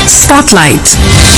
Spotlight.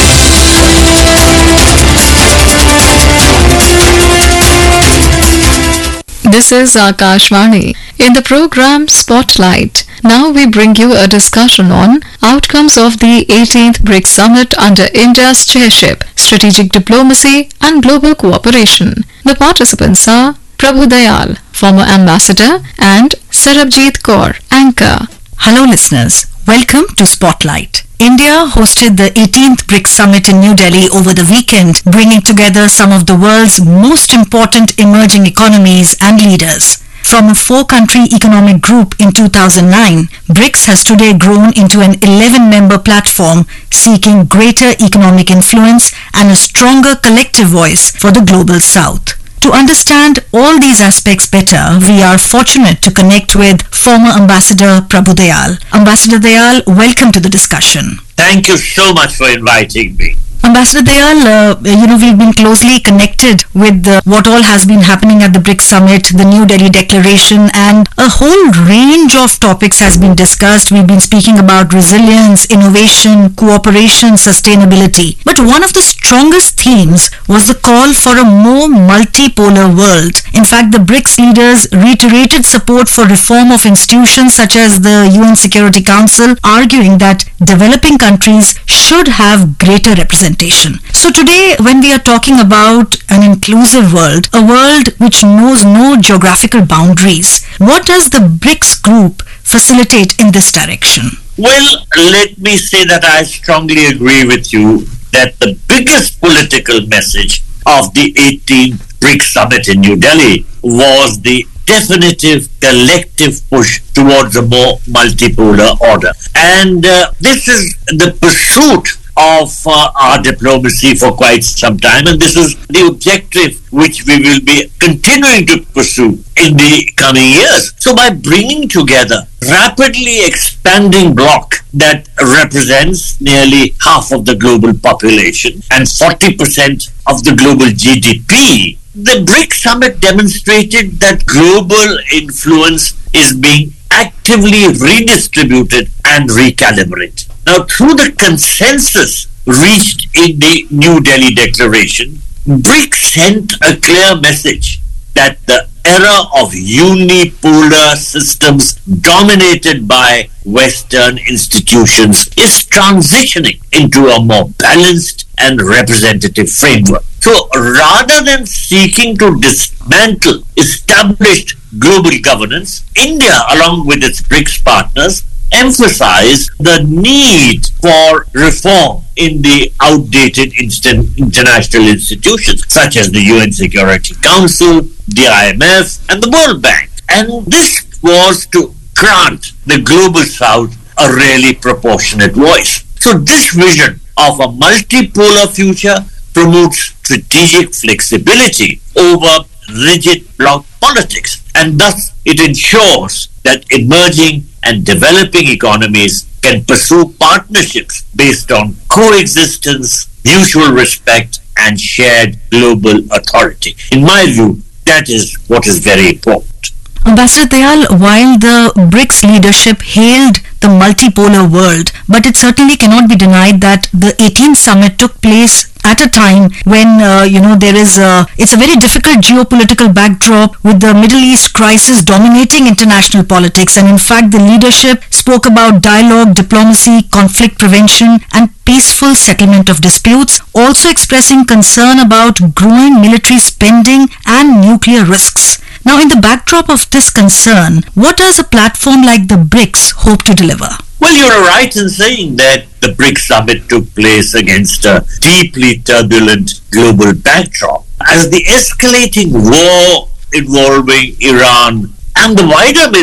This is Akashvani. In the program Spotlight, now we bring you a discussion on outcomes of the 18th BRICS Summit under India's chairship, strategic diplomacy and global cooperation. The participants are Prabhu Dayal, former ambassador, and Sarabjit Kaur, anchor. Hello listeners, welcome to Spotlight. India hosted the 18th BRICS Summit in New Delhi over the weekend, bringing together some of the world's most important emerging economies and leaders. From a 4-country economic group in 2009, BRICS has today grown into an 11-member platform seeking greater economic influence and a stronger collective voice for the global south. To understand all these aspects better, we are fortunate to connect with former Ambassador Prabhu Dayal. Ambassador Dayal, welcome to the discussion. Thank you so much for inviting me. Ambassador Dayal, we've been closely connected with what all has been happening at the BRICS Summit, the New Delhi Declaration, and a whole range of topics has been discussed. We've been speaking about resilience, innovation, cooperation, sustainability. But one of the strongest themes was the call for a more multipolar world. In fact, the BRICS leaders reiterated support for reform of institutions such as the UN Security Council, arguing that developing countries should have greater representation. So today, when we are talking about an inclusive world, a world which knows no geographical boundaries, what does the BRICS group facilitate in this direction? Well, let me say that I strongly agree with you that the biggest political message of the 18th BRICS Summit in New Delhi was the definitive collective push towards a more multipolar order. And this is the pursuit of our diplomacy for quite some time, and this is the objective which we will be continuing to pursue in the coming years. So by bringing together rapidly expanding bloc that represents nearly half of the global population and 40% of the global GDP, the BRICS Summit demonstrated that global influence is being actively redistributed and recalibrated. Now, through the consensus reached in the New Delhi Declaration, BRICS sent a clear message that the era of unipolar systems dominated by Western institutions is transitioning into a more balanced and representative framework. So rather than seeking to dismantle established global governance, India, along with its BRICS partners, emphasize the need for reform in the outdated international institutions such as the UN Security Council, the IMF, and the World Bank. And this was to grant the global south a really proportionate voice. So this vision of a multipolar future promotes strategic flexibility over rigid bloc politics, and thus it ensures that emerging and developing economies can pursue partnerships based on coexistence, mutual respect, and shared global authority. In my view, that is what is very important. Ambassador Dayal, while the BRICS leadership hailed the multipolar world, but it certainly cannot be denied that the 18th summit took place at a time when, it's a very difficult geopolitical backdrop with the Middle East crisis dominating international politics. And in fact, the leadership spoke about dialogue, diplomacy, conflict prevention, and peaceful settlement of disputes, also expressing concern about growing military spending and nuclear risks. Now, in the backdrop of this concern, what does a platform like the BRICS hope to deliver? Well, you're right in saying that the BRICS Summit took place against a deeply turbulent global backdrop, as the escalating war involving Iran and the wider